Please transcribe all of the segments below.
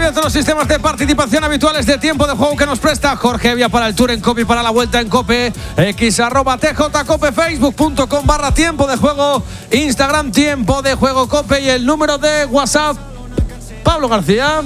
abierto los sistemas de participación habituales de tiempo de juego que nos presta Jorge Evia para el Tour en Cope y para la Vuelta en Cope. @TJCope, facebook.com/tiempo de juego, Instagram tiempo de juego Cope y el número de WhatsApp. Pablo García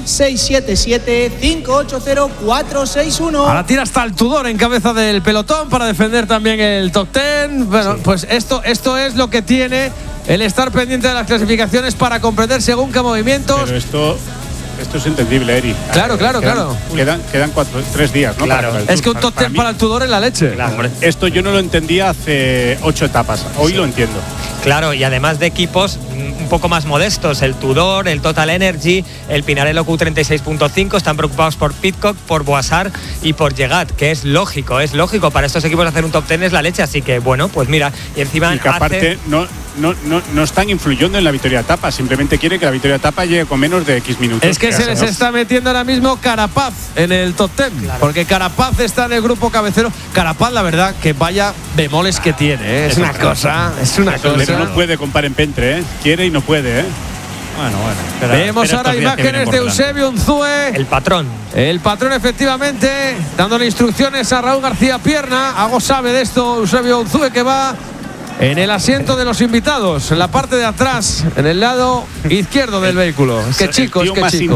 677-580-461. Ahora tira hasta el Tudor en cabeza del pelotón para defender también el top 10. Bueno, sí. Pues esto es lo que tiene el estar pendiente de las clasificaciones para comprender según qué movimientos. Pero esto es entendible, Eri. Claro. Quedan 3 días, ¿no? Claro. Es que un top 10 para el Tudor es la leche. Claro. Esto yo no lo entendía hace 8 etapas. Hoy lo entiendo. Claro, y además de equipos un poco más modestos, el Tudor, el Total Energy, el Pinarello Q36.5 están preocupados por Pidcock, por Boasar y por Llegat, que es lógico para estos equipos hacer un top 10 es la leche, así que bueno, pues mira, y encima y que aparte no están influyendo en la victoria de etapa, simplemente quieren que la victoria de etapa llegue con menos de X minutos. Es que se les está metiendo ahora mismo Carapaz en el top 10, claro. Porque Carapaz está en el grupo cabecero. Carapaz, la verdad, que vaya bemoles que tiene, ¿eh? Es una cosa. Pero no puede con par en pentre, ¿eh? Quiere y no puede, ¿eh? Bueno. Vemos ahora imágenes de Eusebio Unzue. El patrón, efectivamente, dándole instrucciones a Raúl García Pierna. Algo sabe de esto Eusebio Unzue, que va en el asiento de los invitados, en la parte de atrás, en el lado izquierdo del vehículo. El tío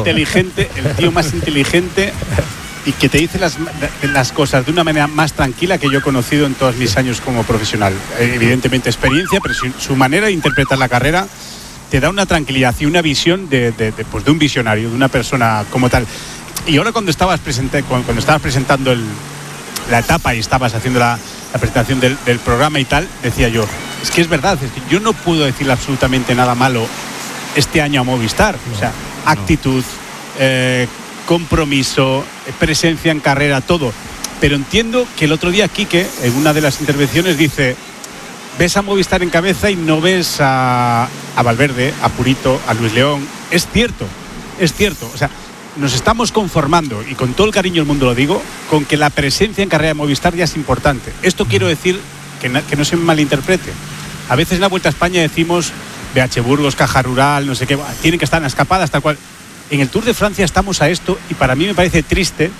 más inteligente y que te dice las cosas de una manera más tranquila que yo he conocido en todos mis años como profesional. Evidentemente experiencia, pero su manera de interpretar la carrera te da una tranquilidad y una visión de un visionario, de una persona como tal. Y ahora cuando estabas presentando la etapa y estabas haciendo la presentación del programa y tal, decía yo, es que es verdad, es que yo no puedo decirle absolutamente nada malo este año a Movistar. O sea, actitud, compromiso, presencia en carrera, todo. Pero entiendo que el otro día Quique, en una de las intervenciones, dice, ves a Movistar en cabeza y no ves a Valverde, a Purito, a Luis León. Es cierto. O sea, nos estamos conformando, y con todo el cariño del mundo lo digo, con que la presencia en carrera de Movistar ya es importante. Esto quiero decir que no se me malinterprete. A veces en la Vuelta a España decimos BH Burgos, Caja Rural, no sé qué, tienen que estar en las escapadas, tal cual. En el Tour de Francia estamos a esto, y para mí me parece triste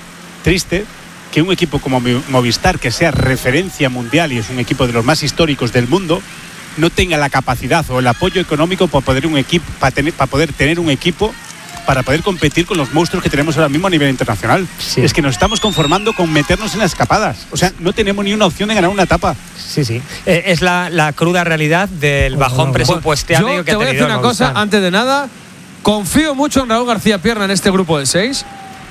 que un equipo como Movistar, que sea referencia mundial y es un equipo de los más históricos del mundo, no tenga la capacidad o el apoyo económico para poder tener un equipo para poder competir con los monstruos que tenemos ahora mismo a nivel internacional. Sí. Es que nos estamos conformando con meternos en las escapadas. O sea, no tenemos ni una opción de ganar una etapa. Sí. Es la cruda realidad del bajón presupuestario que ha tenido. Yo te voy a decir una cosa, antes de nada, confío mucho en Raúl García Pierna en este grupo de 6.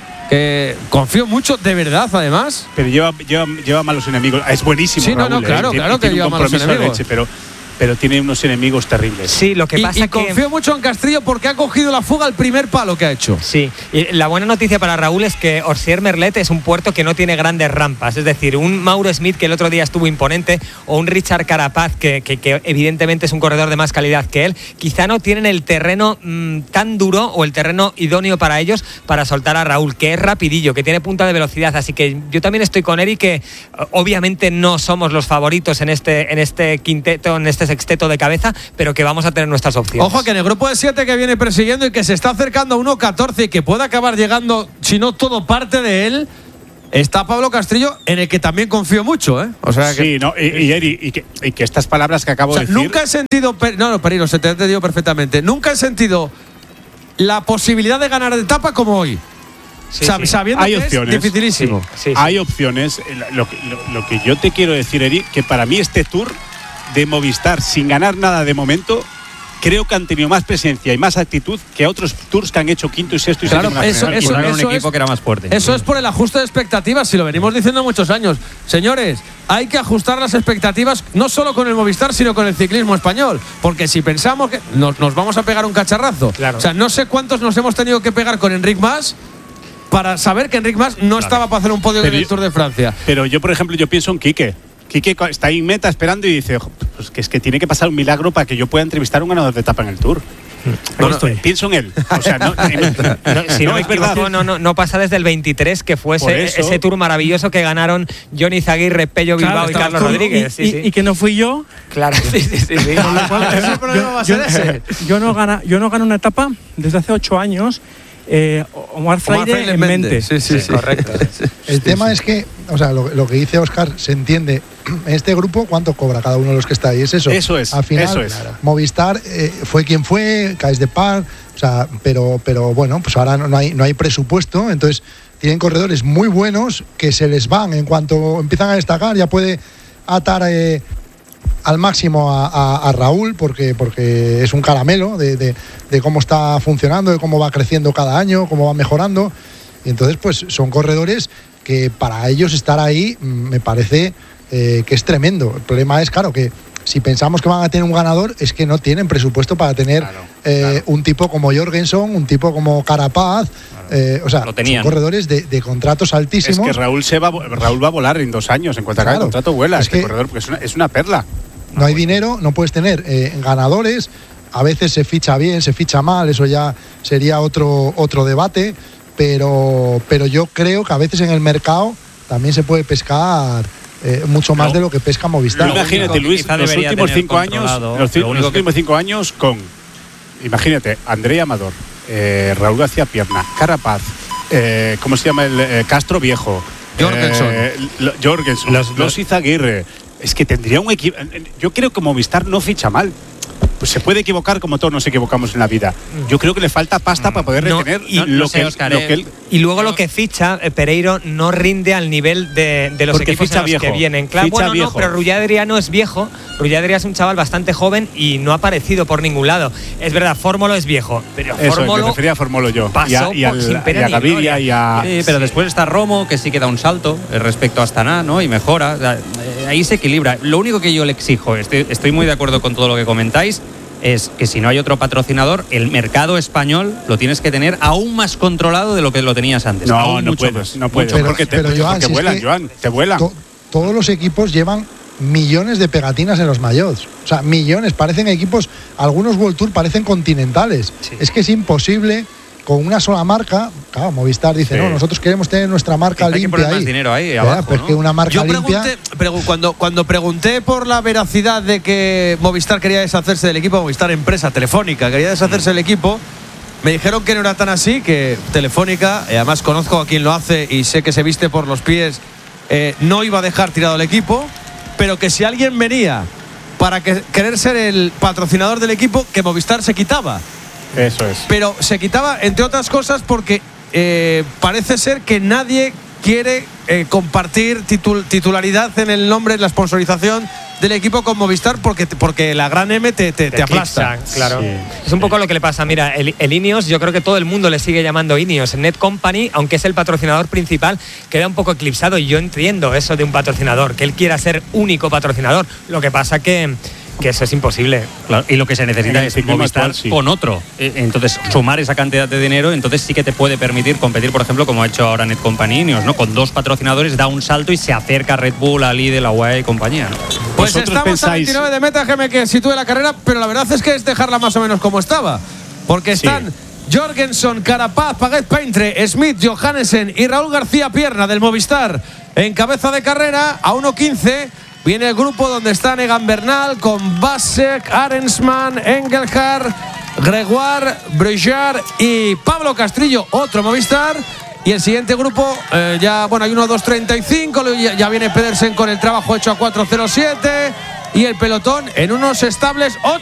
Confío mucho, de verdad, además. Pero lleva malos enemigos. Es buenísimo. Sí, Raúl, claro que lleva malos enemigos. Pero tiene unos enemigos terribles. Sí, lo que pasa es que confío mucho en Castrillo porque ha cogido la fuga al primer palo que ha hecho. Sí, y la buena noticia para Raúl es que Orsier-Merlet es un puerto que no tiene grandes rampas, es decir, un Mauro Smith que el otro día estuvo imponente o un Richard Carapaz que evidentemente es un corredor de más calidad que él, quizá no tienen el terreno tan duro o el terreno idóneo para ellos para soltar a Raúl, que es rapidillo, que tiene punta de velocidad, así que yo también estoy con Eric, que obviamente no somos los favoritos en este quinteto, en este sexteto de cabeza, pero que vamos a tener nuestras opciones. Ojo que en el grupo de 7 que viene persiguiendo y que se está acercando a 1.14 y que puede acabar llegando, si no todo parte de él, está Pablo Castrillo, en el que también confío mucho, ¿eh? O sea sí, y que estas palabras que acabo de decir. Nunca he sentido, Perino, se te ha entendido perfectamente. Nunca he sentido la posibilidad de ganar de etapa como hoy. Sí, sabiendo hay que opciones, es dificilísimo. Sí. Hay opciones. Lo que yo te quiero decir, Eri, que para mí este Tour de Movistar, sin ganar nada de momento, creo que han tenido más presencia y más actitud que otros tours que han hecho quinto y sexto y claro, séptimo nacional. Eso un equipo que era más fuerte. Eso es por el ajuste de expectativas, si lo venimos diciendo muchos años. Señores, hay que ajustar las expectativas no solo con el Movistar, sino con el ciclismo español, porque si pensamos que nos vamos a pegar un cacharrazo. Claro. O sea, no sé cuántos nos hemos tenido que pegar con Enric Mas para saber que Enric Mas no estaba para hacer un podio en el Tour de Francia. Pero yo, por ejemplo, pienso en Quique está ahí en meta esperando y dice, pues que es que tiene que pasar un milagro para que yo pueda entrevistar a un ganador de etapa en el Tour. Pienso en él. O sea, no pasa desde el 23, que fue ese Tour maravilloso que ganaron Johnny Izaguirre, Pello Bilbao y Carlos Rodríguez. Y que no fui yo. Claro, sí. El problema va a ser ese. Yo no gano una etapa desde hace 8 años. Omar Fraile en mente. Sí, correcto. El tema es que, o sea, lo que dice Óscar se entiende. En este grupo, ¿cuánto cobra cada uno de los que está ahí? Es eso. Eso es. Al final, eso es. Movistar fue quien fue, Caes de Par, o sea, pero bueno, pues ahora no hay presupuesto, entonces tienen corredores muy buenos que se les van en cuanto empiezan a destacar, ya puede atar al máximo a Raúl porque es un caramelo de cómo está funcionando, de cómo va creciendo cada año, cómo va mejorando, y entonces pues son corredores que para ellos estar ahí me parece que es tremendo. El problema es, claro, que si pensamos que van a tener un ganador, es que no tienen presupuesto para tener un tipo como Jorgensen, un tipo como Carapaz. O sea, son corredores de contratos altísimos. Es que Raúl va a volar en 2 años. En cuanto acabe el contrato, vuela. Este corredor, porque es una perla. No hay dinero, no puedes tener ganadores. A veces se ficha bien, se ficha mal. Eso ya sería otro debate. Pero yo creo que a veces en el mercado también se puede pescar mucho más de lo que pesca Movistar. Imagínate, Luis, los últimos 5 años con, imagínate, Andrei Amador, Raúl García Pierna, Carapaz, ¿cómo se llama? Castro Viejo, Jorgensen, los Izaguirre. Es que tendría un equipo. Yo creo que Movistar no ficha mal. Pues se puede equivocar como todos nos equivocamos en la vida. Yo creo que le falta pasta para poder retener lo que él. Y luego lo que ficha Pereiro no rinde al nivel de los equipos en los que vienen. Claro, no, pero Rulladria no es viejo. Rulladria es un chaval bastante joven y no ha aparecido por ningún lado. Es verdad, Fórmolo es viejo, pero Fórmolo. Me refería a Fórmolo yo. Y a Gaviria y a. Sí, pero después está Romo, que sí que da un salto respecto a Astana, ¿no? Y mejora. Ahí se equilibra. Lo único que yo le exijo, estoy muy de acuerdo con todo lo que comentáis, es que si no hay otro patrocinador, el mercado español lo tienes que tener aún más controlado de lo que lo tenías antes. No puedes. Pero Joan, te vuelan, Joan, te vuelan. Todos los equipos llevan millones de pegatinas en los maillots. O sea, millones. Parecen equipos, algunos World Tour parecen continentales. Sí. Es que es imposible con una sola marca. Claro, Movistar dice, no, nosotros queremos tener nuestra marca limpia. Hay que poner más dinero ahí abajo, pues ¿no? que una marca limpia. Cuando pregunté por la veracidad de que Movistar quería deshacerse del equipo, Movistar empresa Telefónica quería deshacerse del equipo, me dijeron que no era tan así, que Telefónica, además conozco a quien lo hace y sé que se viste por los pies, no iba a dejar tirado el equipo, pero que si alguien venía para querer ser el patrocinador del equipo, que Movistar se quitaba. Eso es. Pero se quitaba, entre otras cosas, porque parece ser que nadie quiere compartir titularidad en el nombre, en la sponsorización del equipo con Movistar, porque la gran M te aplasta. Claro. Sí. Es un poco lo que le pasa. Mira, el Ineos, yo creo que todo el mundo le sigue llamando Ineos. Net Company, aunque es el patrocinador principal, queda un poco eclipsado, y yo entiendo eso de un patrocinador, que él quiera ser único patrocinador. Lo que pasa que eso es imposible. Claro, y lo que se necesita es Movistar con otro. Entonces, sumar esa cantidad de dinero, entonces sí que te puede permitir competir, por ejemplo, como ha hecho ahora Net Company Ineos, ¿no? Con 2 patrocinadores da un salto y se acerca a Red Bull, a Lidl, a UAE y compañía, ¿no? Pues estamos a 29 de meta, que sitúe la carrera, pero la verdad es que es dejarla más o menos como estaba. Porque están Jorgensen, Carapaz, Paget Peintre, Smith, Johannesen y Raúl García Pierna del Movistar en cabeza de carrera a 1.15. Viene el grupo donde están Egan Bernal con Basek, Arensman, Engelhardt, Gregoire, Brujard y Pablo Castrillo, otro Movistar. Y el siguiente grupo, hay uno 2.35, ya viene Pedersen con el trabajo hecho a 4.07 y el pelotón en unos estables 8.